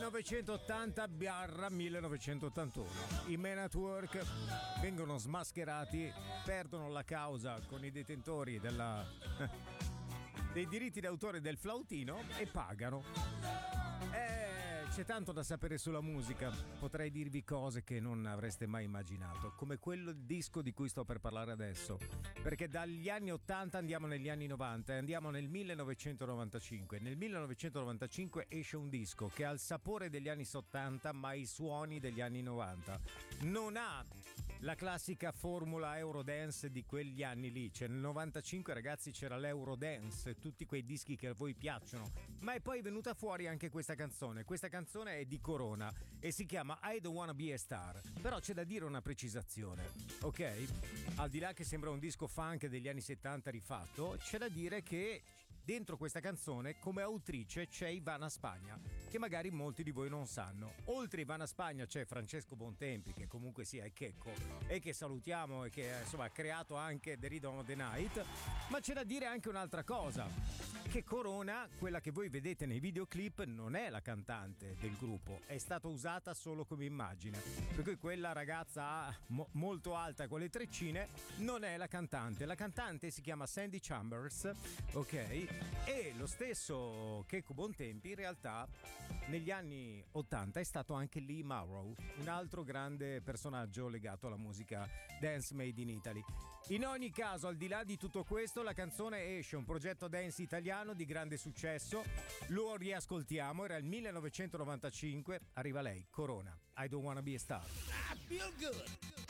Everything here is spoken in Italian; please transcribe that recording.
1980-1981. I Men at Work vengono smascherati, perdono la causa con i detentori dei diritti d'autore del flautino e pagano. C'è tanto da sapere sulla musica, potrei dirvi cose che non avreste mai immaginato, come quello disco di cui sto per parlare adesso, perché dagli anni 80 andiamo negli anni 90 e andiamo nel 1995. Nel 1995 esce un disco che ha il sapore degli anni 80 ma i suoni degli anni 90. Non ha la classica formula Eurodance di quegli anni lì, cioè nel 95 ragazzi c'era l'Eurodance, tutti quei dischi che a voi piacciono, ma è poi venuta fuori anche questa canzone è di Corona e si chiama I Don't Wanna Be a Star, però c'è da dire una precisazione, ok? Al di là che sembra un disco funk degli anni 70 rifatto, c'è da dire che dentro questa canzone come autrice c'è Ivana Spagna, che magari molti di voi non sanno. Oltre Ivana Spagna c'è Francesco Bontempi, che comunque sia è Checco e che salutiamo e che insomma ha creato anche The Rhythm of the Night, ma c'è da dire anche un'altra cosa, che Corona, quella che voi vedete nei videoclip, non è la cantante del gruppo, è stata usata solo come immagine, per cui quella ragazza molto alta con le treccine non è la cantante si chiama Sandy Chambers, ok? E lo stesso Checco Bontempi in realtà negli anni 80 è stato anche Lee Morrow, un altro grande personaggio legato alla musica dance made in Italy. In ogni caso, al di là di tutto questo, la canzone esce, un progetto dance italiano di grande successo, lo riascoltiamo, era il 1995, arriva lei, Corona, I Don't Wanna Be a Star. I feel good.